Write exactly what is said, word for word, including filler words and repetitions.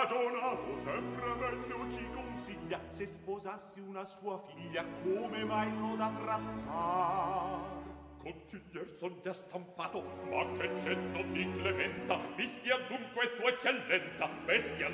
ragionato sempre meglio ci consiglia, se sposassi una sua figlia come mai non da trattar. Consiglier son già stampato, ma che cesso di clemenza, visti adunque sua eccellenza, bestia